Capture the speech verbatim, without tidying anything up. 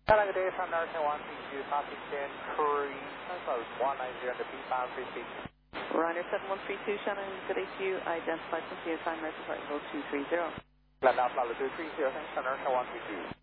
Hello, good day from Nursing one three two, passing ten, Korea, close one nine zero to P five fifty. Ryder seven one three two, Shannon, good day to you. Identified from P S I, American Flight Level two three zero. London, Flight Level two three zero, thanks for Nursing one three two.